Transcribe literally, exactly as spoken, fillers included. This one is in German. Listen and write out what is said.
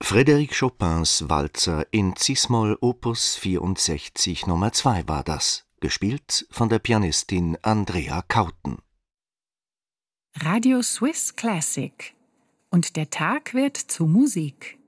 Frédéric Chopins Walzer in Cis-Moll Opus vierundsechzig Nummer zwei war das, gespielt von der Pianistin Andrea Kauten. Radio Swiss Classic. Und der Tag wird zu Musik.